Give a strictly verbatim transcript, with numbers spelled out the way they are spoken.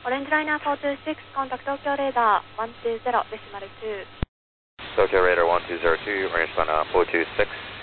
Orange Liner four two six, contact Tokyo Radar one two zero decimal two. Tokyo Radar one two zero two, Orange Liner four two six.